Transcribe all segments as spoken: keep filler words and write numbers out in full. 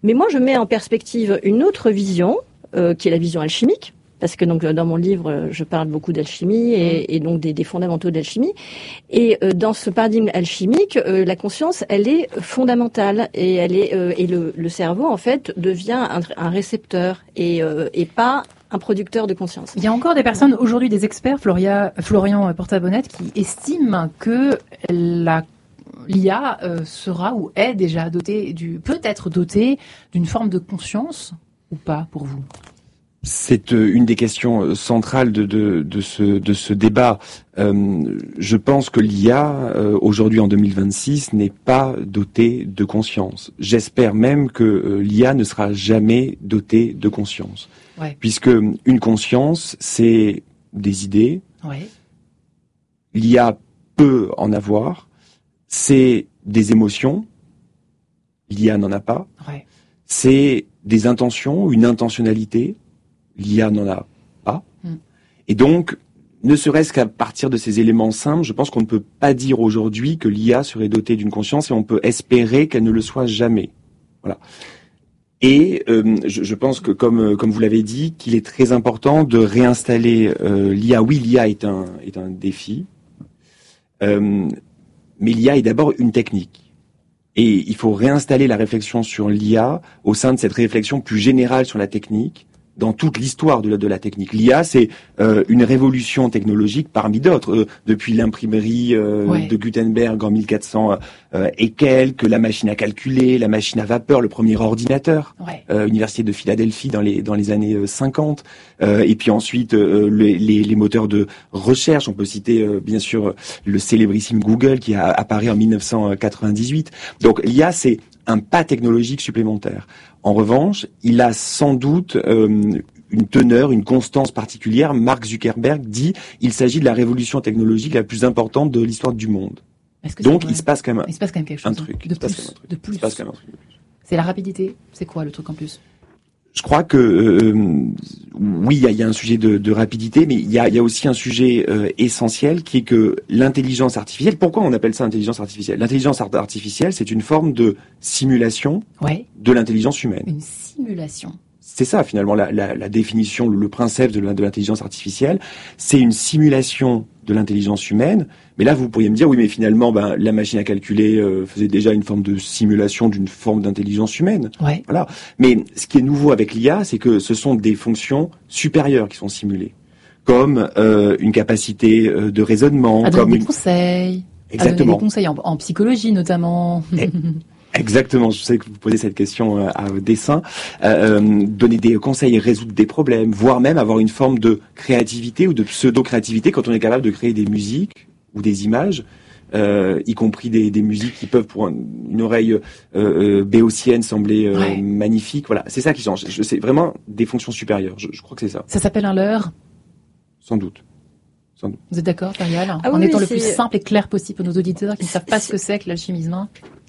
Mais moi, je mets en perspective une autre vision, euh, qui est la vision alchimique. Parce que donc dans mon livre, je parle beaucoup d'alchimie et, et donc des, des fondamentaux d'alchimie. Et euh, dans ce paradigme alchimique, euh, la conscience, elle est fondamentale et elle est euh, et le, le cerveau en fait devient un, un récepteur et, euh, et pas un producteur de conscience. Il y a encore des personnes aujourd'hui, des experts, Floria, Florian Porta-Bonnette, qui estiment que la l'I A euh, sera ou est déjà dotée du peut-être dotée d'une forme de conscience ou pas pour vous? C'est une des questions centrales de, de, de, ce, de ce débat. Euh, je pense que l'I A, euh, aujourd'hui en deux mille vingt-six, n'est pas dotée de conscience. J'espère même que euh, l'I A ne sera jamais dotée de conscience. Ouais. Puisque une conscience, c'est des idées. Ouais. L'I A peut en avoir. C'est des émotions. L'I A n'en a pas. Ouais. C'est des intentions, une intentionnalité. L'I A n'en a pas. Mm. Et donc, ne serait-ce qu'à partir de ces éléments simples, je pense qu'on ne peut pas dire aujourd'hui que l'I A serait dotée d'une conscience et on peut espérer qu'elle ne le soit jamais. Voilà. Et euh, je, je pense que, comme comme vous l'avez dit, qu'il est très important de réinstaller euh, l'I A. Oui, l'I A est un est un défi, euh, mais l'I A est d'abord une technique. Et il faut réinstaller la réflexion sur l'I A au sein de cette réflexion plus générale sur la technique, dans toute l'histoire de la, de la technique. L'I A, c'est euh, une révolution technologique parmi d'autres. Euh, depuis l'imprimerie euh, ouais. de Gutenberg en mille quatre cents euh, et quelques, la machine à calculer, la machine à vapeur, le premier ordinateur, ouais. euh, Université de Philadelphie dans les dans les années euh, cinquante. Euh, et puis ensuite, euh, les, les, les moteurs de recherche. On peut citer euh, bien sûr le célébrissime Google qui a apparu en mille neuf cent quatre-vingt-dix-huit. Donc l'I A, c'est un pas technologique supplémentaire. En revanche, il a sans doute euh, une teneur, une constance particulière. Mark Zuckerberg dit il s'agit de la révolution technologique la plus importante de l'histoire du monde. Donc il se passe quand même, il se passe quand même quelque chose un truc. De plus, de plus. C'est la rapidité. C'est quoi le truc en plus? Je crois que euh, oui, il y a, y a un sujet de, de rapidité, mais il y a, y a aussi un sujet euh, essentiel qui est que l'intelligence artificielle. Pourquoi on appelle ça intelligence artificielle? L'intelligence artificielle, c'est une forme de simulation ouais. de l'intelligence humaine. Une simulation. C'est ça finalement la, la, la définition, le, le principe de l'intelligence artificielle. C'est une simulation de l'intelligence humaine. Mais là, vous pourriez me dire, oui, mais finalement, ben, la machine à calculer euh, faisait déjà une forme de simulation d'une forme d'intelligence humaine. Ouais. Voilà. Mais ce qui est nouveau avec l'I A, c'est que ce sont des fonctions supérieures qui sont simulées, comme euh, une capacité euh, de raisonnement, à donner comme des une... conseils, exactement, à donner des conseils en, en psychologie notamment. Et... Exactement, je sais que vous posez cette question à dessein. Euh, donner des conseils et résoudre des problèmes, voire même avoir une forme de créativité ou de pseudo-créativité quand on est capable de créer des musiques ou des images, euh, y compris des, des musiques qui peuvent pour un, une oreille euh, euh, béotienne sembler euh, ouais. magnifique. Voilà, c'est ça qui change. C'est vraiment des fonctions supérieures. Je, je crois que c'est ça. Ça s'appelle un leurre ? Sans doute. Sans doute. Vous êtes d'accord, Farial ? Ah, En oui, étant oui, le plus simple et clair possible pour nos auditeurs qui ne savent pas c'est... ce que c'est que l'alchimisme.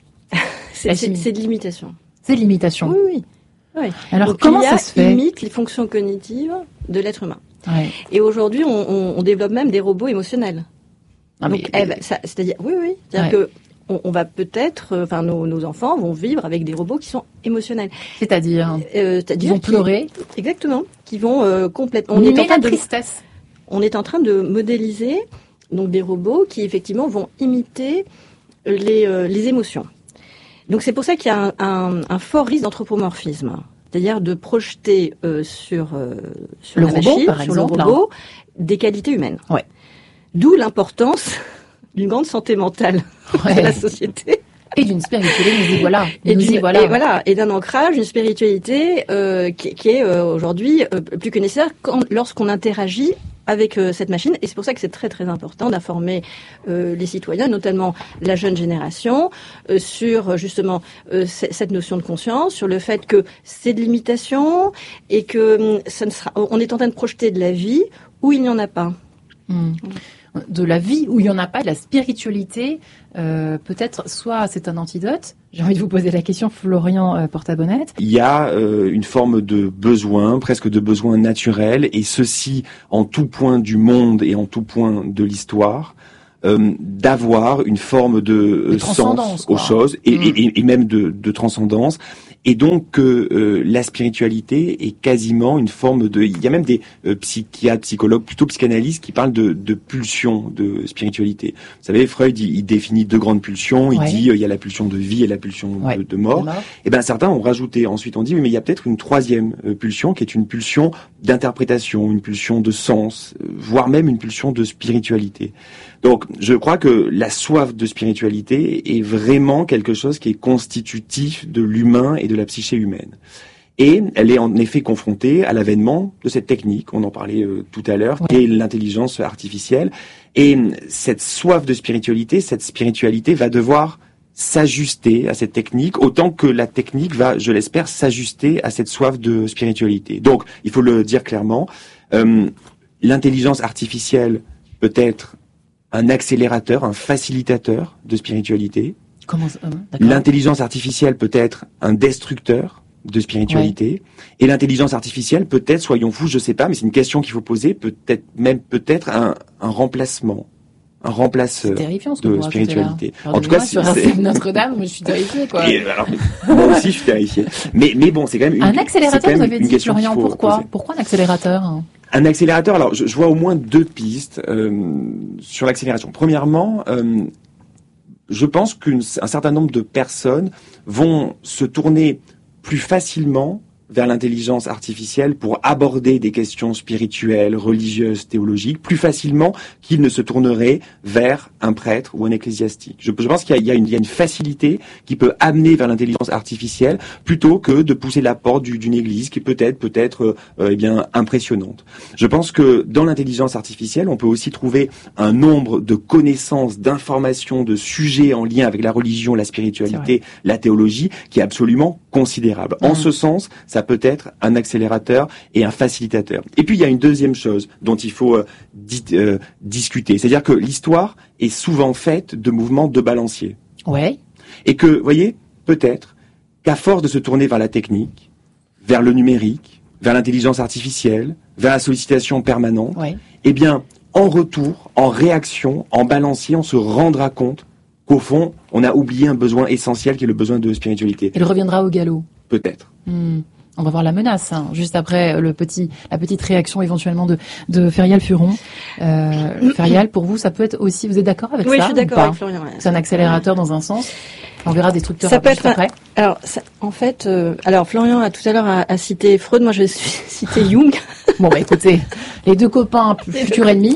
C'est, c'est, c'est de l'imitation. C'est de l'imitation. Oui, oui. oui. Alors donc, comment l'I A ça se fait ? imite les fonctions cognitives de l'être humain. Ouais. Et aujourd'hui, on, on, on développe même des robots émotionnels. Ah, donc, mais... eh ben, ça, c'est-à-dire, oui, oui, c'est-à-dire ouais. que on, on va peut-être, enfin, nos, nos enfants vont vivre avec des robots qui sont émotionnels. C'est-à-dire, euh, c'est-à-dire ils vont pleurer. Qui, exactement, qui vont euh, complètement. On est en train de tristesse. On est en train de modéliser donc des robots qui effectivement vont imiter les euh, les émotions. Donc c'est pour ça qu'il y a un, un, un fort risque d'anthropomorphisme, c'est-à-dire de projeter euh, sur euh, sur le la robot, machine, par sur exemple, le robot, des qualités humaines. Ouais. D'où l'importance d'une grande santé mentale ouais. de la société. Et d'une spiritualité, nous y voilà. Et, nous y voilà. et voilà, et d'un ancrage, une spiritualité euh, qui, qui est euh, aujourd'hui euh, plus que nécessaire quand, lorsqu'on interagit avec euh, cette machine. Et c'est pour ça que c'est très très important d'informer euh, les citoyens, notamment la jeune génération, euh, sur justement euh, c- cette notion de conscience, sur le fait que c'est de l'imitation et que ça ne sera, on est en train de projeter de la vie où il n'y en a pas. Mmh. De la vie où il n'y en a pas, de la spiritualité, euh, peut-être soit c'est un antidote. J'ai envie de vous poser la question, Florian euh, Porta-Bonnette. Il y a euh, une forme de besoin, presque de besoin naturel, et ceci en tout point du monde et en tout point de l'histoire, euh, d'avoir une forme de, de sens quoi. aux choses et, mmh. et, et même de, de transcendance. et donc que euh, la spiritualité est quasiment une forme de... Il y a même des euh, psychiatres, psychologues, plutôt psychanalystes, qui parlent de, de pulsion de spiritualité. Vous savez, Freud, il, il définit deux grandes pulsions. Il ouais. dit euh, il y a la pulsion de vie et la pulsion ouais. de, de mort. Et ben certains ont rajouté. Ensuite, on dit oui, mais il y a peut-être une troisième euh, pulsion qui est une pulsion d'interprétation, une pulsion de sens, euh, voire même une pulsion de spiritualité. Donc, je crois que la soif de spiritualité est vraiment quelque chose qui est constitutif de l'humain et de la psyché humaine. Et elle est en effet confrontée à l'avènement de cette technique, on en parlait euh, tout à l'heure, ouais. qui est l'intelligence artificielle. Et cette soif de spiritualité, cette spiritualité va devoir s'ajuster à cette technique, autant que la technique va, je l'espère, s'ajuster à cette soif de spiritualité. Donc, il faut le dire clairement, euh, l'intelligence artificielle peut être un accélérateur, un facilitateur de spiritualité. Comment ça, euh, L'intelligence artificielle peut être un destructeur de spiritualité. Ouais. Et l'intelligence artificielle peut être, soyons fous, je sais pas, mais c'est une question qu'il faut poser, peut-être même peut-être un, un remplacement. Un remplaceur de spiritualité. En tout cas, sur c'est Notre-Dame, je suis terrifiée, quoi. Et alors, moi aussi, je suis terrifiée. Mais, mais bon, c'est quand même une, un accélérateur. Vous avez dit, Florian, pourquoi poser. Pourquoi un accélérateur? Un accélérateur. Alors, je, je vois au moins deux pistes euh, sur l'accélération. Premièrement, euh, je pense qu'un certain nombre de personnes vont se tourner plus facilement vers l'intelligence artificielle pour aborder des questions spirituelles, religieuses, théologiques, plus facilement qu'ils ne se tourneraient vers un prêtre ou un ecclésiastique. Je, je pense qu'il y a, il y a, une, il y a une facilité qui peut amener vers l'intelligence artificielle plutôt que de pousser la porte du, d'une église qui peut-être peut être euh, eh bien impressionnante. Je pense que dans l'intelligence artificielle, on peut aussi trouver un nombre de connaissances, d'informations, de sujets en lien avec la religion, la spiritualité, la théologie qui est absolument considérable. Mmh. En ce sens, ça peut être un accélérateur et un facilitateur. Et puis il y a une deuxième chose dont il faut euh, di- euh, discuter, c'est-à-dire que l'histoire est souvent faite de mouvements de balancier. Ouais. Et que, vous voyez, peut-être qu'à force de se tourner vers la technique, vers le numérique, vers l'intelligence artificielle, vers la sollicitation permanente, ouais. eh bien, en retour, en réaction, en balancier, on se rendra compte qu'au fond, on a oublié un besoin essentiel qui est le besoin de spiritualité. Il reviendra au galop. Peut-être. Hmm. On va voir la menace, hein, juste après le petit, la petite réaction éventuellement de, de Ferial Furon. Euh, Ferial, pour vous, ça peut être aussi, vous êtes d'accord avec oui, ça? Oui, je suis d'accord avec Florian. Ouais. C'est un accélérateur dans un sens. On verra destructeur ça peut juste être un, après. Alors, ça, en fait, euh, alors Florian a tout à l'heure a, a cité Freud, moi je vais citer Jung. Bon, bah écoutez, les deux copains futurs ennemis.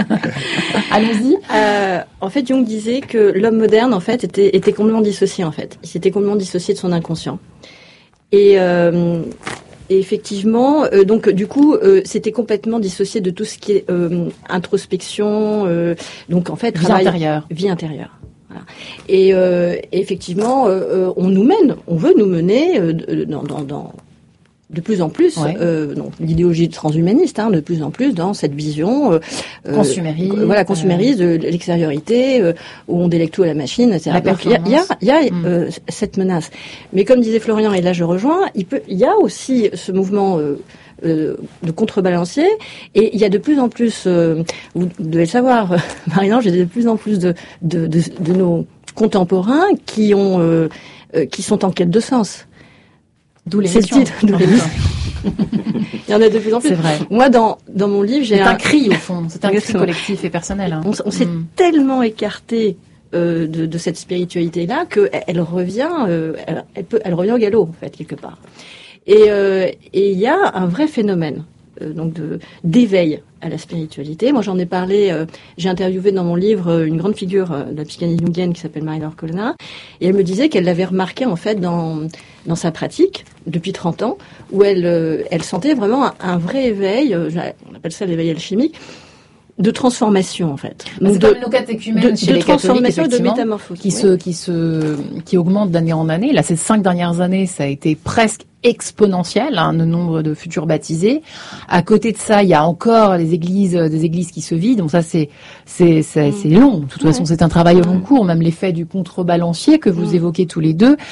Allons-y. Euh, en fait, Jung disait que l'homme moderne, en fait, était, était complètement dissocié, en fait. Il s'était complètement dissocié de son inconscient. Et, euh, et effectivement, euh, donc du coup, euh, c'était complètement dissocié de tout ce qui est euh, introspection. Euh, donc en fait, vie travail, intérieure. Vie intérieure. Voilà. Et, euh, et effectivement, euh, on nous mène, on veut nous mener euh, dans, dans, dans de plus en plus, ouais. euh, donc l'idéologie transhumaniste, hein, de plus en plus dans cette vision euh, consumériste, euh, voilà, consumériste de l'extériorité, euh, où on délègue tout à la machine, et cetera. La Donc il y a, il y a, il y a mm. euh, cette menace. Mais comme disait Florian, et là je rejoins, il peut, il y a aussi ce mouvement euh, euh, de contrebalancier, et il y a de plus en plus, euh, vous devez le savoir, Marie-Ange, il y a de plus en plus de, de, de, de nos contemporains qui ont, euh, euh, qui sont en quête de sens. D'où l'émission. C'est le titre, d'où l'émission. Il y en a de plus en plus. C'est vrai. Moi, dans, dans mon livre, j'ai c'est un... un cri, au fond. C'est un cri collectif et personnel. Hein. On, on s'est mm. tellement écarté euh, de, de cette spiritualité-là qu'elle elle revient, euh, elle, elle, peut, elle revient au galop, en fait, quelque part. Et euh, et il y a un vrai phénomène euh, donc de d'éveil à la spiritualité. Moi, j'en ai parlé, euh, j'ai interviewé dans mon livre euh, une grande figure euh, de la psychanalyse jungienne qui s'appelle Marie-Laure Colonna, et elle me disait qu'elle l'avait remarqué, en fait, dans dans sa pratique, depuis trente ans, où elle euh, elle sentait vraiment un, un vrai éveil, euh, on appelle ça l'éveil alchimique, de transformation, en fait. Bah, c'est de, comme nos catéchumènes chez de les transformation catholiques, et de métamorphose. Qui oui. se, qui se, qui augmente d'année en année. Là, ces cinq dernières années, ça a été presque exponentiel, hein, le nombre de futurs baptisés. À côté de ça, il y a encore les églises, des églises qui se vident. Donc ça, c'est, c'est, c'est, mmh. c'est long. De toute ouais. façon, c'est un travail au long cours. Même l'effet du contrebalancier que vous mmh. évoquez tous les deux,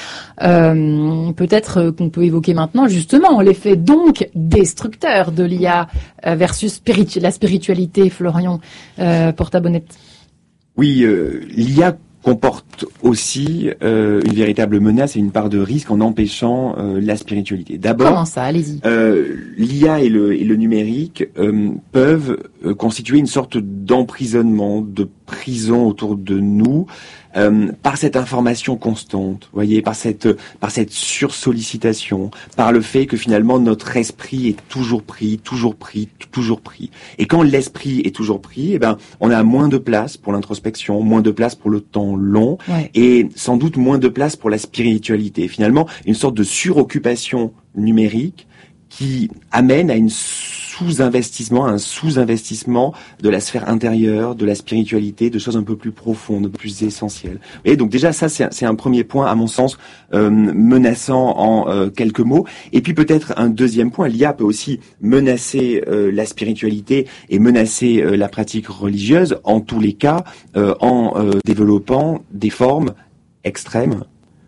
euh, peut-être qu'on peut évoquer maintenant justement l'effet donc destructeur de l'I A versus spiritu- la spiritualité. Florian euh, Porta-Bonnet. Oui, euh, l'I A comporte aussi euh, une véritable menace et une part de risque en empêchant euh, la spiritualité. D'abord, comment ça, allez-y. Euh, l'I A et le, et le numérique euh, peuvent euh, constituer une sorte d'emprisonnement, de prison autour de nous euh, par cette information constante, voyez, par cette par cette sursollicitation, par le fait que finalement notre esprit est toujours pris, toujours pris, toujours pris. Et quand l'esprit est toujours pris, eh ben on a moins de place pour l'introspection, moins de place pour le temps long, ouais. et sans doute moins de place pour la spiritualité. Finalement, une sorte de suroccupation numérique qui amène à une sous-investissement, un sous-investissement de la sphère intérieure, de la spiritualité, de choses un peu plus profondes, plus essentielles. Et donc déjà ça c'est un, c'est un premier point à mon sens euh, menaçant en euh, quelques mots. Et puis peut-être un deuxième point, l'I A peut aussi menacer euh, la spiritualité et menacer euh, la pratique religieuse, en tous les cas euh, en euh, développant des formes extrêmes,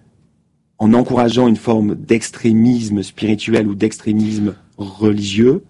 en encourageant une forme d'extrémisme spirituel ou d'extrémisme religieux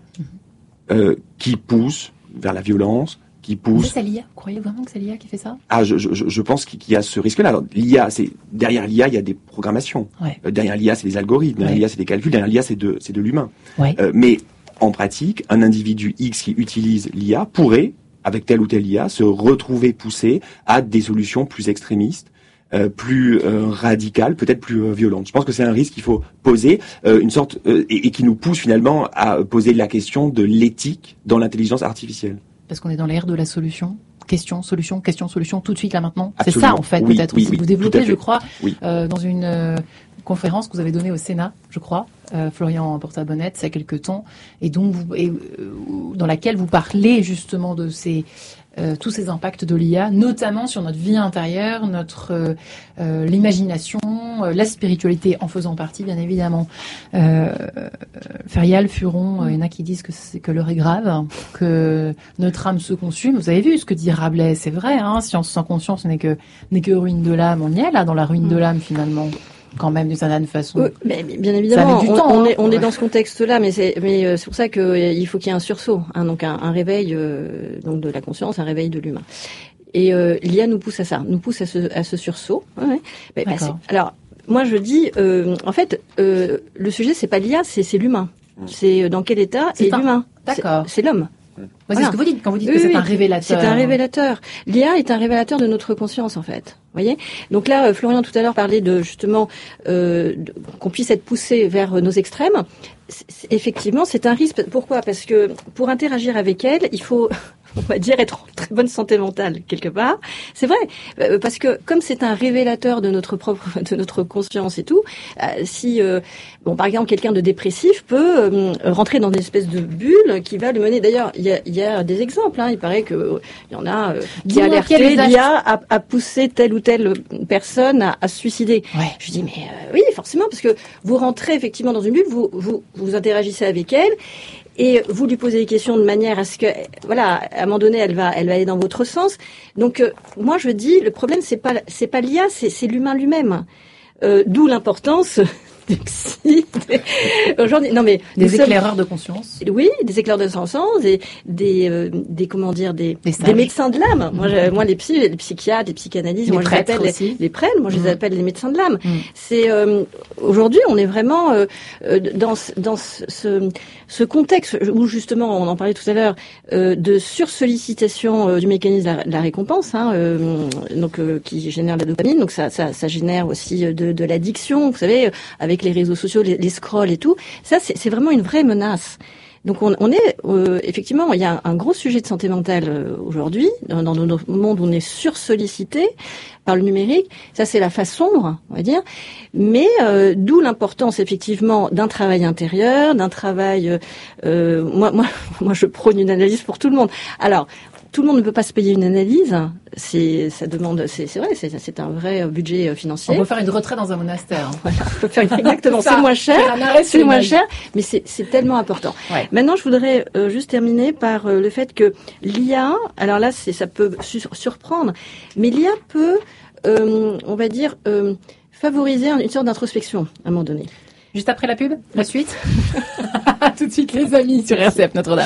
euh, qui pousse vers la violence, qui pousse... C'est l'I A, vous croyez vraiment que c'est l'I A qui fait ça? Ah, je, je, je pense qu'il y a ce risque-là. Alors, l'I A, c'est derrière l'I A, il y a des programmations. Ouais. Euh, derrière l'I A, c'est des algorithmes. Derrière ouais. l'I A, c'est des calculs. Derrière l'I A, c'est de, c'est de l'humain. Ouais. Euh, mais en pratique, un individu X qui utilise l'I A pourrait, avec telle ou telle I A, se retrouver poussé à des solutions plus extrémistes, Euh, plus euh, radicale, peut-être plus euh, violente. Je pense que c'est un risque qu'il faut poser, euh, une sorte euh, et, et qui nous pousse finalement à poser la question de l'éthique dans l'intelligence artificielle. Parce qu'on est dans l'ère de la solution. Question, solution, question, solution, tout de suite là maintenant. Absolument. C'est ça en fait oui, peut-être oui, aussi oui, que vous développez, je crois, oui. euh, dans une euh, conférence que vous avez donnée au Sénat, je crois, euh, Florian Porta-Bonnette, il y a quelques temps, et donc vous, et, euh, dans laquelle vous parlez justement de ces Euh, tous ces impacts de l'I A, notamment sur notre vie intérieure, notre euh, euh, l'imagination, euh, la spiritualité en faisant partie, bien évidemment. Euh, Ferial, Furon, il euh, y en a qui disent que, c'est, que l'heure est grave, que notre âme se consume. Vous avez vu ce que dit Rabelais, c'est vrai, hein, science sans conscience n'est que, n'est que ruine de l'âme. On y est là, dans la ruine de l'âme, finalement. Quand même, d'une certaine façon. Oui, mais bien évidemment, du on, temps, on hein. est, on est dans ce contexte-là, mais c'est, mais euh, c'est pour ça que euh, il faut qu'il y ait un sursaut, hein, donc un, un réveil euh, donc de la conscience, un réveil de l'humain. Et euh, l'I A nous pousse à ça, nous pousse à ce, à ce sursaut. Ouais. Mais, bah, c'est, alors, moi je dis, euh, en fait, euh, le sujet c'est pas l'I A, c'est, c'est l'humain. C'est dans quel état c'est est un... l'humain. D'accord. C'est, c'est l'homme. C'est voilà. Ce que vous dites quand vous dites oui, que c'est oui, un révélateur. C'est un révélateur. L'I A est un révélateur de notre conscience, en fait. Vous voyez ? Donc là, euh, Florian tout à l'heure parlait de justement euh, de, qu'on puisse être poussé vers nos extrêmes. C'est, effectivement, c'est un risque. Pourquoi ? Parce que pour interagir avec elle, il faut, on va dire, être en très bonne santé mentale quelque part. C'est vrai, euh, parce que comme c'est un révélateur de notre propre, de notre conscience et tout, euh, si euh, bon, par exemple, quelqu'un de dépressif peut euh, rentrer dans une espèce de bulle qui va le mener. D'ailleurs, il y a, il y a des exemples. Hein, il paraît que euh, il y en a euh, qui a alerté l'I A à, à pousser telle ou telle personne à, à se suicider. Ouais. Je dis mais euh, oui, forcément, parce que vous rentrez effectivement dans une bulle, vous vous, vous interagissez avec elle. Et vous lui posez des questions de manière à ce que, voilà, à un moment donné, elle va, elle va aller dans votre sens. Donc, euh, moi, je dis, le problème, c'est pas, c'est pas l'I A, c'est, c'est l'humain lui-même. Euh, d'où l'importance des psys, des... aujourd'hui, non mais des sommes... éclaireurs de conscience. Oui, des éclaireurs de conscience, des, des, euh, des comment dire, des, des, des médecins de l'âme. Moi, je, moi, les psy, les psychiatres, les psychanalystes, les moi, je les appelle aussi. les, les prêtres. Moi, je les mmh. appelle les médecins de l'âme. Mmh. C'est euh, aujourd'hui, on est vraiment euh, dans dans ce ce contexte où justement, on en parlait tout à l'heure, euh, de sursollicitation euh, du mécanisme de la, de la récompense, hein, euh, donc euh, qui génère la dopamine. Donc ça, ça, ça génère aussi de, de l'addiction. Vous savez, avec les réseaux sociaux, les, les scrolls et tout. Ça, c'est, c'est vraiment une vraie menace. Donc on, on est euh, effectivement, il y a un, un gros sujet de santé mentale euh, aujourd'hui dans, dans notre monde où on est sursollicité par le numérique. Ça, c'est la face sombre, on va dire. Mais euh, d'où l'importance effectivement d'un travail intérieur, d'un travail. Euh, moi, moi, moi, je prône une analyse pour tout le monde. Alors. Tout le monde ne peut pas se payer une analyse. C'est, ça demande, c'est, c'est vrai, c'est, c'est un vrai budget financier. On peut faire une retraite dans un monastère. Hein. Voilà, on peut faire exactement. C'est moins cher, c'est, c'est moins cher, mais c'est, c'est tellement important. Ouais. Maintenant, je voudrais euh, juste terminer par euh, le fait que l'I A, alors là, c'est, ça peut su- surprendre, mais l'I A peut, euh, on va dire, euh, favoriser une sorte d'introspection à un moment donné. Juste après la pub, la suite. Tout de suite, les amis, sur R C F Notre-Dame.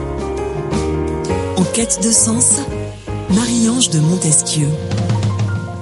En quête de sens, Marie-Ange de Montesquieu.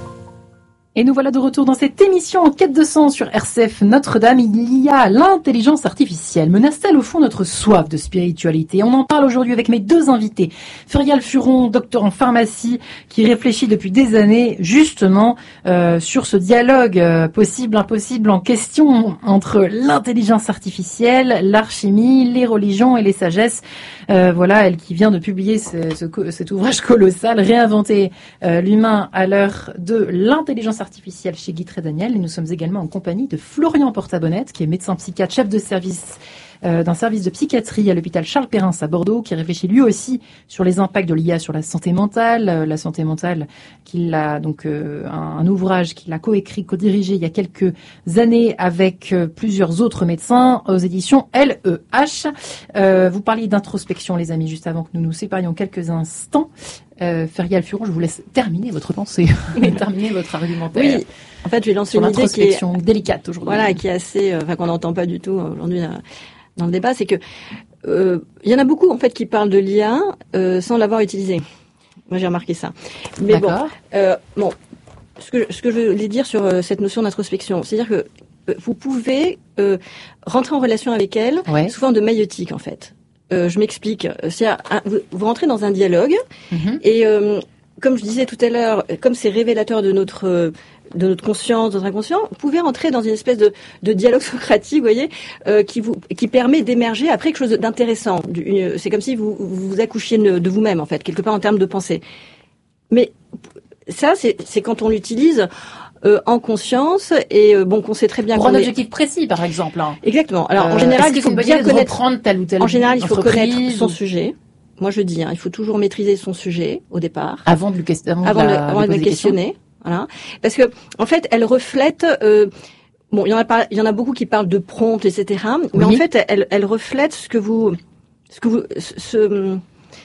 Et nous voilà de retour dans cette émission en quête de sens sur R C F Notre-Dame. Il y a l'intelligence artificielle. Menace-t-elle au fond notre soif de spiritualité? On en parle aujourd'hui avec mes deux invités. Ferial Furon, docteur en pharmacie, qui réfléchit depuis des années justement euh, sur ce dialogue euh, possible, impossible en question entre l'intelligence artificielle, l'alchimie, les religions et les sagesses. Euh, voilà, elle qui vient de publier ce, ce, cet ouvrage colossal, Réinventer euh, l'humain à l'heure de l'intelligence artificielle chez Guy Trédaniel. Et nous sommes également en compagnie de Florian Porta-Bonnette, qui est médecin psychiatre, chef de service euh, d'un service de psychiatrie à l'hôpital Charles Perrin à Bordeaux, qui réfléchit lui aussi sur les impacts de l'I A sur la santé mentale. Euh, la santé mentale, qu'il a donc euh, un, un ouvrage qu'il a coécrit, co-dirigé il y a quelques années avec euh, plusieurs autres médecins aux éditions L E H. Euh, vous parliez d'introspection, les amis, juste avant que nous nous séparions quelques instants. Euh, Ferial Furon, je vous laisse terminer votre pensée, terminer votre argumentaire. Oui, en fait, je vais lancer sur une idée qui est délicate aujourd'hui. Voilà, qui est assez, enfin, qu'on n'entend pas du tout aujourd'hui dans le débat, c'est que euh, il y en a beaucoup en fait qui parlent de l'I A euh, sans l'avoir utilisé. Moi, j'ai remarqué ça. Mais bon, euh, bon, ce que ce que je voulais dire sur euh, cette notion d'introspection, c'est-à-dire que euh, vous pouvez euh, rentrer en relation avec elle ouais. sous forme de maïeutique en fait. Euh, je m'explique. C'est un, vous, vous rentrez dans un dialogue mm-hmm. et euh, comme je disais tout à l'heure, comme c'est révélateur de notre de notre conscience, de notre inconscient, vous pouvez rentrer dans une espèce de, de dialogue socratique, vous voyez, euh, qui vous qui permet d'émerger après quelque chose d'intéressant. C'est comme si vous vous accouchiez de vous-même en fait, quelque part en termes de pensée. Mais ça, c'est c'est quand on l'utilise Euh, en conscience et euh, bon qu'on sait très bien pour qu'on un est... objectif précis par exemple. Hein. Exactement. Alors euh, en général, il faut bien connaître tel ou tel En général, il faut connaître son ou... sujet. Moi, je dis, hein, il faut toujours maîtriser son sujet au départ. Avant de le questionner. Avant de, la, avant de le questionner. Voilà. Parce que en fait, elle reflète. Euh, bon, il y en a pas, il y en a beaucoup qui parlent de prompt, et cetera. Mais oui. en fait, elle, elle reflète ce que vous, ce que vous, ce, ce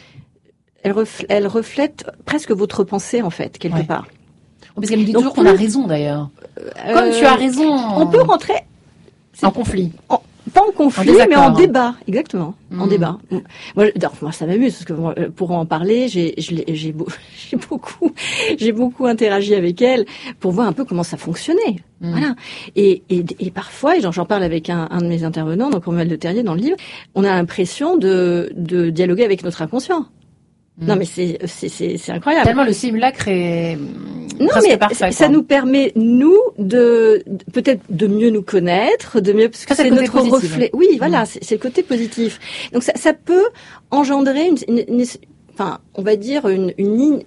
elle, reflète, elle reflète presque votre pensée en fait quelque ouais. part. Parce qu'elle me dit Donc, toujours qu'on a raison d'ailleurs. Euh, Comme tu as raison. On peut rentrer en conflit. En, pas en conflit, en mais en débat. Exactement. Mmh. En débat. Moi, non, moi ça m'amuse parce que moi, pour en parler, j'ai, j'ai, j'ai, j'ai beaucoup, j'ai beaucoup interagi avec elle pour voir un peu comment ça fonctionnait. Mmh. Voilà. Et, et, et parfois, et j'en, j'en parle avec un, un de mes intervenants, donc Romuald de Terrier dans le livre, on a l'impression de, de dialoguer avec notre inconscient. Non mais c'est c'est c'est, c'est incroyable. Tellement le simulacre est non mais parfait, ça quoi. Nous permet nous de, de peut-être de mieux nous connaître, de mieux parce que ça, c'est, c'est notre positif. Reflet. Oui, voilà, mmh. c'est, c'est le côté positif. Donc ça ça peut engendrer une, une, une enfin on va dire une une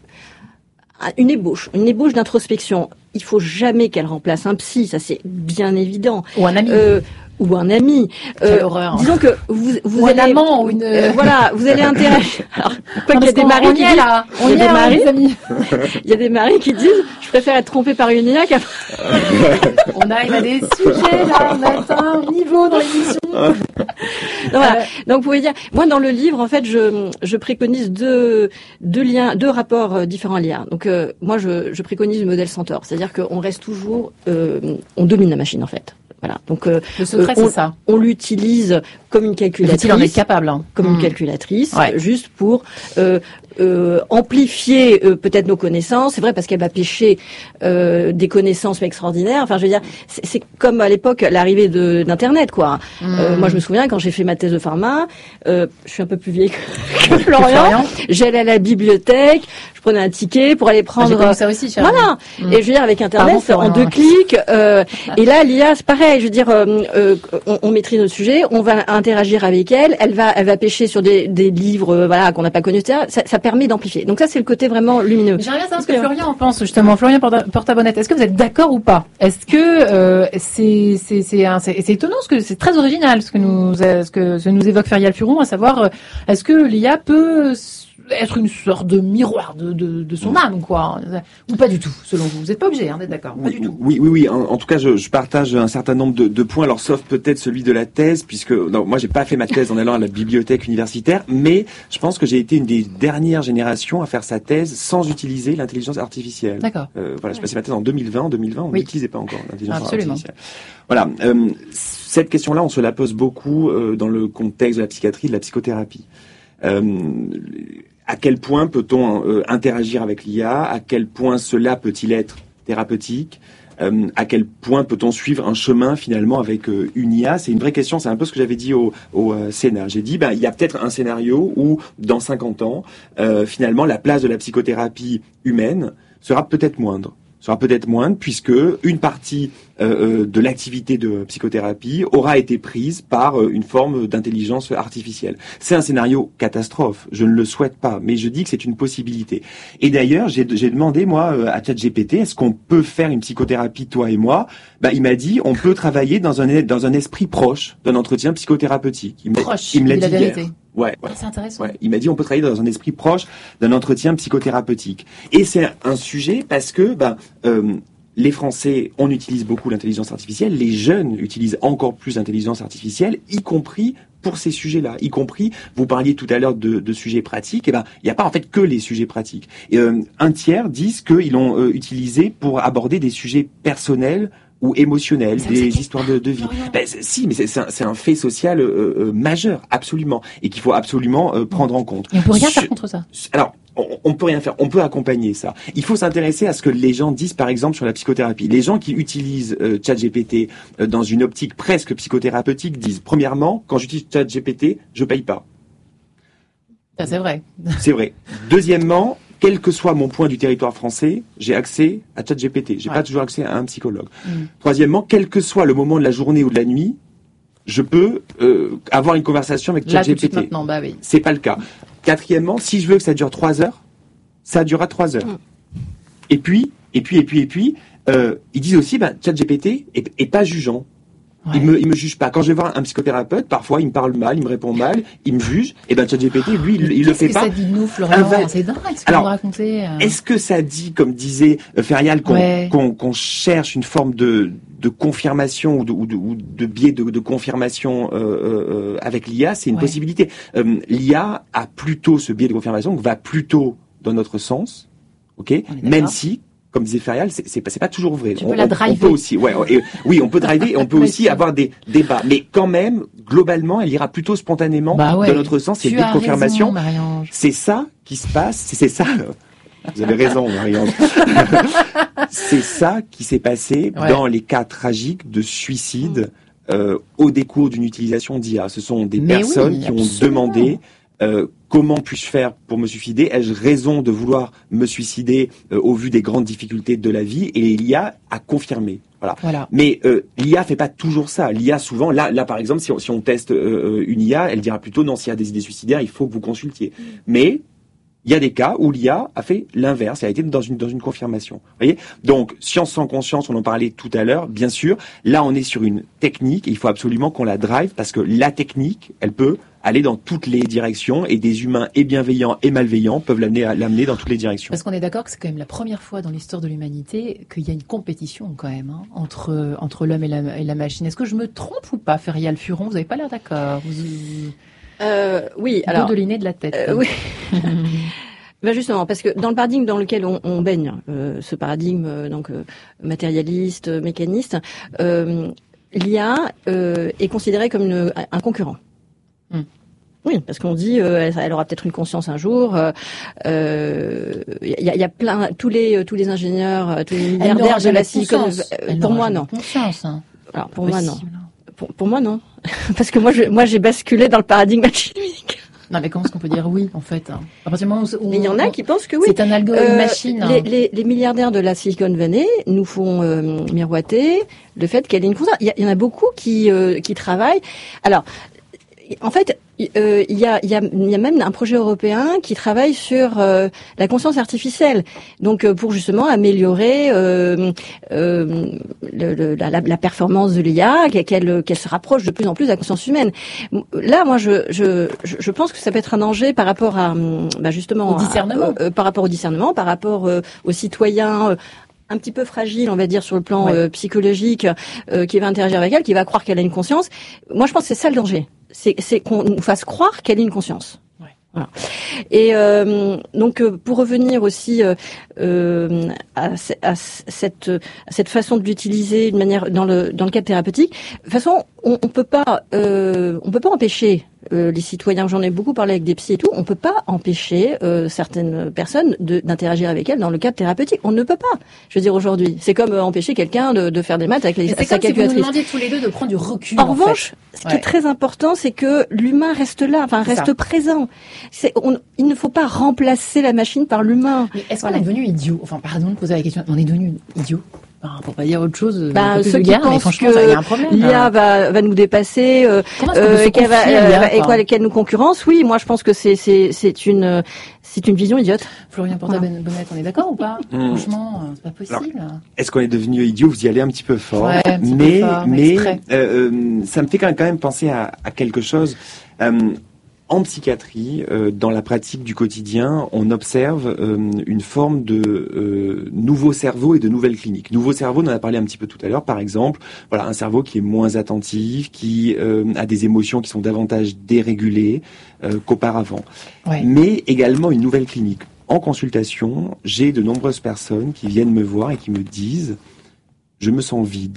une ébauche, une ébauche d'introspection. Il faut jamais qu'elle remplace un psy, ça c'est bien évident. Ou un ami. Euh, ou un ami. Quelle euh, horreur. Disons que vous, vous ou allez, un amant ou une. Euh, voilà, vous allez interagir. Alors, quoi qu'il y a des maris qui disent, là. On il y a des maris, amis. Il y a des maris qui disent, je préfère être trompé par une I A qu'à. On arrive à des sujets là, on atteint un niveau dans l'émission. Donc, voilà. Donc vous pouvez dire, moi dans le livre en fait, je je préconise deux deux liens, deux rapports différents à l'I A. Donc euh, moi je je préconise le modèle Centaure, c'est-à-dire qu'on reste toujours, euh, on domine la machine en fait. Voilà. Donc, euh, le secret, euh, on, c'est ça. On l'utilise comme une calculatrice. Il en est capable. Hein. Comme mmh. une calculatrice, ouais. juste pour euh, euh, amplifier euh, peut-être nos connaissances. C'est vrai parce qu'elle va pêcher euh, des connaissances extraordinaires. Enfin, je veux dire, c'est, c'est comme à l'époque l'arrivée de, d'Internet, quoi. Mmh. Euh, moi, je me souviens quand j'ai fait ma thèse de pharma, euh, je suis un peu plus vieille que, que Florian. Florian. J'allais à la bibliothèque, je prenais un ticket pour aller prendre. Ah, j'ai ça aussi. Voilà. Mmh. Et je veux dire, avec Internet, Pardon, en deux clics. Euh, et là, l'I A, c'est pareil. Je veux dire, euh, euh, on, on maîtrise notre sujet, on va interagir avec elle, elle va, elle va pêcher sur des, des livres, euh, voilà, qu'on n'a pas connus, et cetera. Ça, ça permet d'amplifier. Donc ça, c'est le côté vraiment lumineux. J'aimerais bien savoir ce que Florian en pense justement. Florian Porta-Bonnette, est-ce que vous êtes d'accord ou pas? Est-ce que euh, c'est c'est c'est, un, c'est c'est étonnant, ce que c'est très original ce que nous ce que ce nous évoque Ferial Furon, à savoir est-ce que l'I A peut être une sorte de miroir de, de, de son âme, quoi, ou pas du tout, selon vous? Vous n'êtes pas obligé, hein, d'être d'accord, pas oui, du tout. Oui, oui, oui. En, en tout cas, je, je partage un certain nombre de, de points, alors sauf peut-être celui de la thèse, puisque non, moi, j'ai pas fait ma thèse en allant à la bibliothèque universitaire, mais je pense que j'ai été une des dernières générations à faire sa thèse sans utiliser l'intelligence artificielle. D'accord. Euh, voilà, j'ai passé ma thèse en deux mille vingt. En deux mille vingt, on oui. n'utilisait pas encore l'intelligence Absolument. artificielle. Voilà. Euh, cette question-là, on se la pose beaucoup euh, dans le contexte de la psychiatrie, de la psychothérapie. Euh, À quel point peut-on euh, interagir avec l'I A? À quel point cela peut-il être thérapeutique? Euh, à quel point peut-on suivre un chemin finalement avec euh, une I A? C'est une vraie question. C'est un peu ce que j'avais dit au, au euh, Sénat. J'ai dit, ben, il y a peut-être un scénario où, dans cinquante ans, euh, finalement, la place de la psychothérapie humaine sera peut-être moindre. sera peut-être moindre puisque une partie euh, de l'activité de psychothérapie aura été prise par euh, une forme d'intelligence artificielle. C'est un scénario catastrophe, je ne le souhaite pas, mais je dis que c'est une possibilité. Et d'ailleurs, j'ai, j'ai demandé, moi, à ChatGPT, est-ce qu'on peut faire une psychothérapie, toi et moi? Bah, il m'a dit, on peut travailler dans un, dans un esprit proche d'un entretien psychothérapeutique. Il me, proche, il me l'a dit la vérité. Hier. Ouais, ouais. C'est intéressant. Ouais. Il m'a dit on peut travailler dans un esprit proche d'un entretien psychothérapeutique. Et c'est un sujet parce que ben euh, les Français, on utilise beaucoup l'intelligence artificielle, les jeunes utilisent encore plus l'intelligence artificielle, y compris pour ces sujets-là, y compris, vous parliez tout à l'heure de, de sujets pratiques, et ben il n'y a pas en fait que les sujets pratiques. Et, euh, un tiers disent qu'ils l'ont euh, utilisé pour aborder des sujets personnels ou émotionnels, des histoires de, de vie. Ben, si, mais c'est, c'est, un, c'est un fait social euh, euh, majeur, absolument, et qu'il faut absolument euh, prendre en compte. Et on peut rien Sur, faire contre ça. Alors, on, on peut rien faire. On peut accompagner ça. Il faut s'intéresser à ce que les gens disent, par exemple, sur la psychothérapie. Les gens qui utilisent euh, ChatGPT euh, dans une optique presque psychothérapeutique disent, premièrement, quand j'utilise ChatGPT, je paye pas. Ça, c'est vrai. C'est vrai. Deuxièmement, quel que soit mon point du territoire français, j'ai accès à ChatGPT. J'ai ouais. pas toujours accès à un psychologue. Mmh. Troisièmement, quel que soit le moment de la journée ou de la nuit, je peux euh, avoir une conversation avec ChatGPT. Maintenant, bah oui. C'est pas le cas. Quatrièmement, si je veux que ça dure trois heures, ça durera trois heures. Mmh. Et puis, et puis, et puis, et puis, euh, ils disent aussi, bah, ChatGPT est, est pas jugeant. Ouais. Il me, il me juge pas. Quand je vais voir un psychothérapeute, parfois il me parle mal, il me répond mal, il me juge. Et ben ChatGPT, lui, il, il le fait pas. Qu'est-ce que ça dit de nous, Florian? Va... C'est dingue ce que vous racontez. Euh... Est-ce que ça dit, comme disait euh, Ferial, qu'on, ouais. qu'on, qu'on cherche une forme de, de confirmation ou de, ou de, ou de biais de, de confirmation euh, euh, avec l'I A? C'est une ouais. possibilité. Euh, L'I A a plutôt ce biais de confirmation, va plutôt dans notre sens, ok, même si, comme disait Ferial, c'est, c'est, pas, c'est pas toujours vrai. Tu on, peux la driver. On peut aussi, ouais, et, oui, on peut driver et on peut aussi avoir des débats. Mais quand même, globalement, elle ira plutôt spontanément bah ouais. dans notre sens. C'est de confirmation. Raison, c'est ça qui se passe. C'est, c'est ça. Vous avez raison, Marie-Ange. C'est ça qui s'est passé ouais. dans les cas tragiques de suicide euh, au décours d'une utilisation d'I A. Ce sont des Mais personnes oui, qui ont demandé euh, comment puis-je faire pour me suicider? Ai-je raison de vouloir me suicider euh, au vu des grandes difficultés de la vie? Et l'I A a confirmé. Voilà. voilà. Mais euh, l'I A fait pas toujours ça. L'I A souvent, là, là par exemple, si on, si on teste euh, une I A, elle dira plutôt non, s'il y a des idées suicidaires, il faut que vous consultiez. Mmh. Mais il y a des cas où l'I A a fait l'inverse, elle a été dans une dans une confirmation. Vous voyez? Donc science sans conscience, on en parlait tout à l'heure, bien sûr. Là, on est sur une technique et il faut absolument qu'on la drive parce que la technique, elle peut aller dans toutes les directions et des humains et bienveillants et malveillants peuvent l'amener à l'amener dans toutes les directions. Parce qu'on est d'accord que c'est quand même la première fois dans l'histoire de l'humanité qu'il y a une compétition quand même hein, entre entre l'homme et la, et la machine. Est-ce que je me trompe ou pas, Ferial Furon? Vous n'avez pas l'air d'accord. Vous... Euh, oui, alors. Dodeliné de la tête. Euh, oui. Ben justement, parce que dans le paradigme dans lequel on, on baigne, euh, ce paradigme euh, donc euh, matérialiste, mécaniste, euh, l'I A euh, est considérée comme une, un concurrent. Mm. Oui, parce qu'on dit euh, elle, elle aura peut-être une conscience un jour. Il euh, y, a, y a plein tous les tous les ingénieurs, tous les milliardaires de la Silicon. Euh, pour moi, non. Conscience. Hein. Alors pour moi, non. Pour, pour moi, non. Parce que moi, je, moi, j'ai basculé dans le paradigme machine unique. Non, mais comment est-ce qu'on peut dire oui, en fait? À partir du moment où, où il y en a qui pensent que oui. C'est un algorithme euh, machine. Les, les, les milliardaires de la Silicon Valley nous font euh, miroiter le fait qu'elle ait une conscience. Il y, y en a beaucoup qui euh, qui travaillent. Alors, en fait, euh, il y a il y a il y a même un projet européen qui travaille sur euh, la conscience artificielle. Donc euh, pour justement améliorer euh, euh, le, le, la, la performance de l'I A, qu'elle qu'elle se rapproche de plus en plus de la conscience humaine. Là, moi, je je je pense que ça peut être un danger par rapport à bah justement au discernement, à, euh, par rapport au discernement, par rapport euh, aux citoyens. Euh, un petit peu fragile, on va dire, sur le plan ouais. euh, psychologique, euh, qui va interagir avec elle, qui va croire qu'elle a une conscience. Moi, je pense que c'est ça le danger. C'est, c'est qu'on nous fasse croire qu'elle a une conscience. Ouais. Voilà. Et euh, donc, euh, pour revenir aussi euh, euh, à, à, cette, à cette façon de l'utiliser de manière dans le dans le cadre thérapeutique, de toute façon, on, on peut pas, euh, on peut pas empêcher euh, les citoyens, j'en ai beaucoup parlé avec des psys et tout, on peut pas empêcher euh, certaines personnes de, d'interagir avec elles dans le cadre thérapeutique. On ne peut pas. Je veux dire, aujourd'hui, c'est comme euh, empêcher quelqu'un de, de faire des maths avec les, sa calculatrice. C'est comme si vous nous demandiez tous les deux de prendre du recul. En, en revanche, fait. ce qui ouais. est très important, c'est que l'humain reste là, enfin reste ça. présent. C'est, on, il ne faut pas remplacer la machine par l'humain. Mais est-ce voilà. qu'on est devenu idiot? Enfin, pardon de poser la question. On est devenu idiot? Enfin, pour pas dire autre chose, bah, un peu ceux plus qui vulgaire, pensent mais franchement, que il y a un problème. L'I A hein. va, va nous dépasser, euh, euh, et qu'elle va, euh, et quoi, qu'elle nous concurrence. Oui, moi, je pense que c'est, c'est, c'est une, c'est une vision idiote. Florian Porta-Bonnet, on est d'accord ou pas? mmh. Franchement, c'est pas possible. Alors, est-ce qu'on est devenu idiot? Vous y allez un petit peu fort. Ouais, un petit mais, peu fort, mais, euh, euh, ça me fait quand même penser à, à quelque chose. Euh, En psychiatrie, euh, dans la pratique du quotidien, on observe euh, une forme de euh, nouveau cerveau et de nouvelles cliniques. Nouveau cerveau, on en a parlé un petit peu tout à l'heure, par exemple, voilà, un cerveau qui est moins attentif, qui euh, a des émotions qui sont davantage dérégulées euh, qu'auparavant. Ouais. Mais également une nouvelle clinique. En consultation, j'ai de nombreuses personnes qui viennent me voir et qui me disent « je me sens vide ».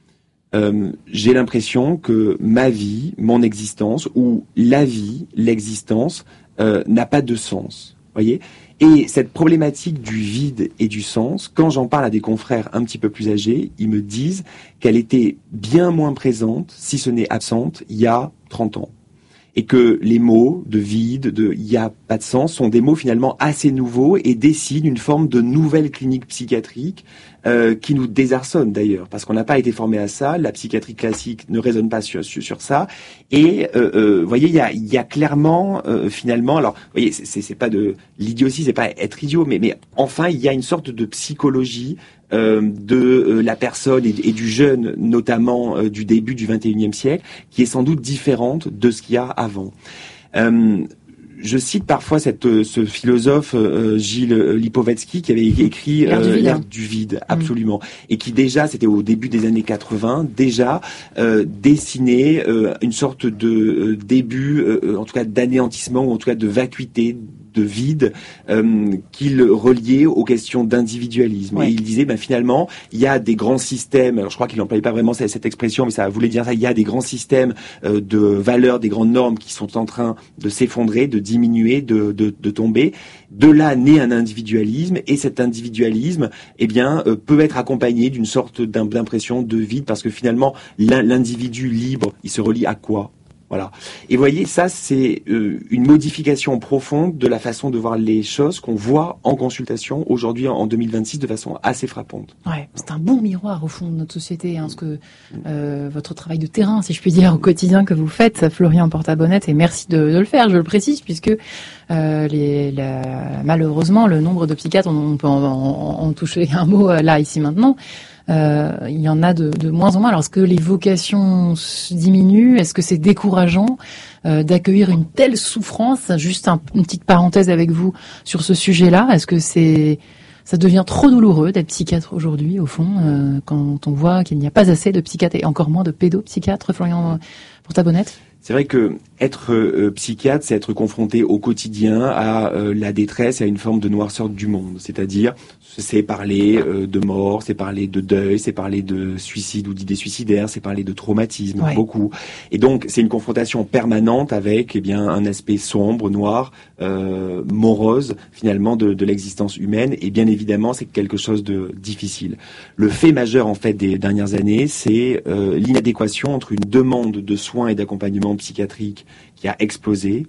Euh, j'ai l'impression que ma vie, mon existence, ou la vie, l'existence, euh, n'a pas de sens. Voyez ? Et cette problématique du vide et du sens, quand j'en parle à des confrères un petit peu plus âgés, ils me disent qu'elle était bien moins présente, si ce n'est absente, il y a trente ans. Et que les mots de vide, de il n'y a pas de sens, sont des mots finalement assez nouveaux et dessinent une forme de nouvelle clinique psychiatrique euh, qui nous désarçonne d'ailleurs, parce qu'on n'a pas été formé à ça, la psychiatrie classique ne raisonne pas sur, sur, sur ça, et euh, euh, vous voyez, il y a, y a clairement euh, finalement, alors vous voyez, c'est, c'est, c'est pas de l'idiotie, c'est pas être idiot, mais, mais enfin il y a une sorte de psychologie Euh, de euh, la personne et, et du jeune, notamment euh, du début du vingt et unième siècle, qui est sans doute différente de ce qu'il y a avant. Euh, je cite parfois cette, ce philosophe euh, Gilles Lipovetsky qui avait écrit L'ère euh, du vide, L'ère hein. du vide, absolument, mmh. et qui déjà, c'était au début des années quatre-vingts, déjà euh, dessinait euh, une sorte de euh, début, euh, en tout cas d'anéantissement, ou en tout cas de vacuité, de vide, euh, qu'il reliait aux questions d'individualisme. Ouais. Et il disait, ben finalement, il y a des grands systèmes, alors je crois qu'il n'employait pas vraiment cette expression, mais ça voulait dire ça, il y a des grands systèmes euh, de valeurs, des grandes normes qui sont en train de s'effondrer, de diminuer, de, de, de tomber. De là naît un individualisme, et cet individualisme, eh bien, euh, peut être accompagné d'une sorte d'impression de vide, parce que finalement, l'individu libre, il se relie à quoi ? Voilà. Et vous voyez, ça, c'est euh, une modification profonde de la façon de voir les choses qu'on voit en consultation aujourd'hui, en deux mille vingt-six, de façon assez frappante. Ouais, c'est un bon miroir, au fond, de notre société, hein, ce que euh, votre travail de terrain, si je puis dire, au quotidien que vous faites, Florian Porta-Bonnet, et merci de, de le faire, je le précise, puisque euh, les, la, malheureusement, le nombre de psychiatres, on, on peut en, en, en toucher un mot là, ici, maintenant, Euh, il y en a de, de moins en moins. Alors, est-ce que les vocations diminuent? Est-ce que c'est décourageant euh, d'accueillir une telle souffrance? Juste un, une petite parenthèse avec vous sur ce sujet-là. Est-ce que c'est ça devient trop douloureux d'être psychiatre aujourd'hui, au fond, euh, quand on voit qu'il n'y a pas assez de psychiatres et encore moins de pédopsychiatres, Florian Porta-Bonnet? C'est vrai que être euh, psychiatre, c'est être confronté au quotidien à euh, la détresse et à une forme de noirceur du monde. C'est-à-dire, c'est parler euh, de mort, c'est parler de deuil, c'est parler de suicide ou d'idées suicidaires, c'est parler de traumatisme, ouais. beaucoup. Et donc, c'est une confrontation permanente avec, eh bien, un aspect sombre, noir, euh, morose, finalement, de, de l'existence humaine. Et bien évidemment, c'est quelque chose de difficile. Le fait majeur, en fait, des dernières années, c'est euh, l'inadéquation entre une demande de soins et d'accompagnement psychiatrique qui a explosé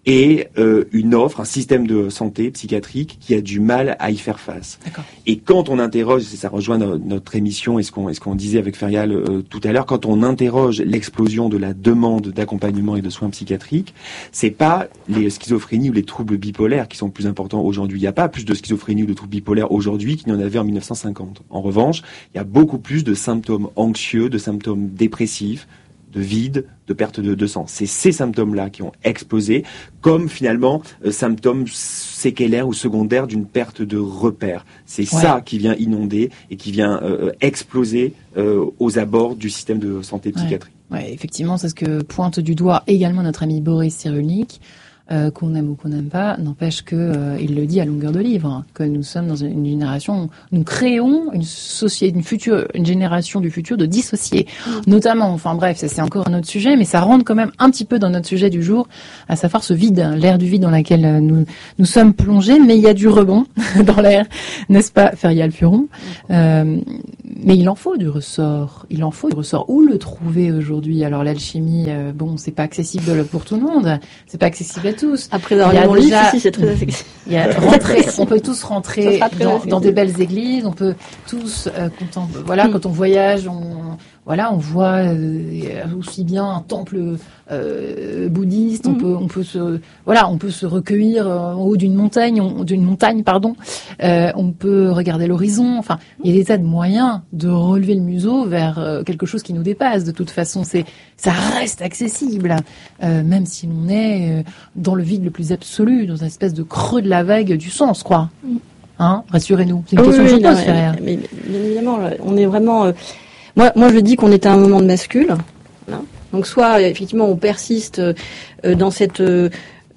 et euh, une offre, un système de santé psychiatrique qui a du mal à y faire face. D'accord. Et quand on interroge, ça rejoint no, notre émission et ce qu'on, et ce qu'on disait avec Ferial euh, tout à l'heure, quand on interroge l'explosion de la demande d'accompagnement et de soins psychiatriques, c'est pas les schizophrénies ou les troubles bipolaires qui sont plus importants aujourd'hui. Il n'y a pas plus de schizophrénie ou de troubles bipolaires aujourd'hui qu'il n'y en avait en mille neuf cent cinquante. En revanche, il y a beaucoup plus de symptômes anxieux, de symptômes dépressifs, de vide, de perte de, de sang. C'est ces symptômes-là qui ont explosé comme finalement euh, symptômes séquelaires ou secondaires d'une perte de repères. C'est ouais. ça qui vient inonder et qui vient euh, exploser euh, aux abords du système de santé psychiatrique. Ouais. Ouais, effectivement, c'est ce que pointe du doigt également notre ami Boris Cyrulnik. euh, qu'on aime ou qu'on n'aime pas, n'empêche que euh, il le dit à longueur de livre, hein, que nous sommes dans une, une génération, nous créons une société, une future, une génération du futur de dissociés, mmh. notamment. Enfin bref, ça c'est encore un autre sujet, mais ça rentre quand même un petit peu dans notre sujet du jour, à savoir ce vide, l'air du vide dans lequel nous nous sommes plongés. Mais il y a du rebond dans l'air, n'est-ce pas, Feria Furon? euh, Mais il en faut du ressort. Il en faut du ressort. Où le trouver aujourd'hui? Alors l'alchimie, euh, bon, c'est pas accessible pour tout le monde. C'est pas accessible à tous. Après avoir lu mon livre, si, si, c'est très accessible. Il y a rentrer, on peut tous rentrer dans, dans des belles églises. On peut tous, euh, quand on, voilà, mm. quand on voyage, on, voilà, on voit euh, aussi bien un temple euh, bouddhiste. Mm. On peut, on peut se, voilà, on peut se recueillir en haut d'une montagne, on, d'une montagne, pardon. Euh, on peut regarder l'horizon. Enfin, il y a des tas de moyens de relever le museau vers euh, quelque chose qui nous dépasse. De toute façon, c'est, ça reste accessible, euh, même si l'on est euh, dans le vide le plus absolu, dans une espèce de creux de la vague du sens, quoi. Hein, rassurez-nous. C'est une oui, question oui, que je non, pose, mais, mais, bien évidemment, on est vraiment. Euh, moi, moi, je dis qu'on est à un moment de bascule. Voilà. Donc, soit effectivement, on persiste euh, dans cette. Euh,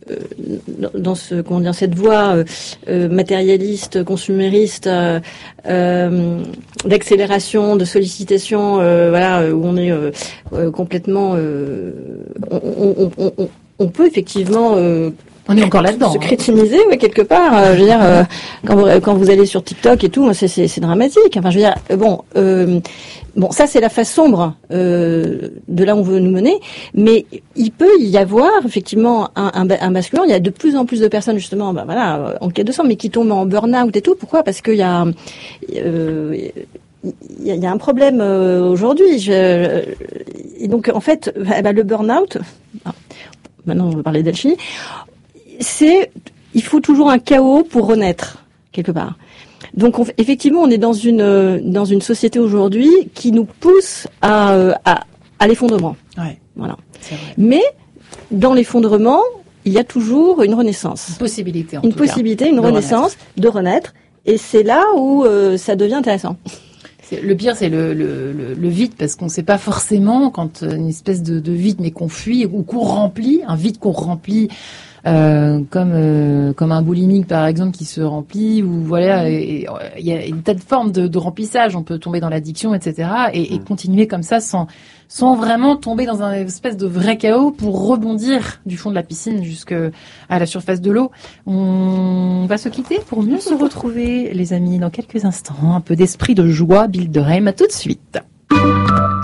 dans ce comment dire cette voie euh, matérialiste, consumériste, euh, euh, d'accélération, de sollicitation, euh, voilà, où on est euh, euh, complètement, euh, on, on, on, on, on peut effectivement euh, on est encore là-dedans. Se crétiniser, ouais, quelque part. Euh, je veux dire, euh, quand vous quand vous allez sur TikTok et tout, c'est c'est, c'est dramatique. Enfin, je veux dire, bon, euh, bon, ça c'est la face sombre euh, de là où on veut nous mener. Mais il peut y avoir effectivement un, un, un basculement. Il y a de plus en plus de personnes justement, ben voilà, en quête de sens, mais qui tombent en burn-out et tout. Pourquoi? Parce qu'il y a euh, il y a, il y a un problème euh, aujourd'hui. Je, et donc en fait, bah, le burn-out. Ah, maintenant, on va parler d'alchimie. C'est, il faut toujours un chaos pour renaître quelque part. Donc on, effectivement, on est dans une dans une société aujourd'hui qui nous pousse à à, à l'effondrement. Ouais. Voilà. C'est vrai. Mais dans l'effondrement, il y a toujours une renaissance. Une possibilité. En une tout possibilité, cas, une renaissance, renaître. de renaître. Et c'est là où euh, ça devient intéressant. C'est, le pire, c'est le, le, le, le vide, parce qu'on ne sait pas forcément quand une espèce de, de vide, mais qu'on fuit ou qu'on remplit, un vide qu'on remplit. Euh, comme euh, comme un boulimique par exemple qui se remplit, ou voilà, il y a une tas de formes de, de remplissage, on peut tomber dans l'addiction, et cetera, et, et continuer comme ça sans sans vraiment tomber dans un espèce de vrai chaos pour rebondir du fond de la piscine jusqu'à la surface de l'eau. On va se quitter pour mieux se retrouver, les amis, dans quelques instants. Un peu d'esprit de joie, Bill de Reim, à tout de suite.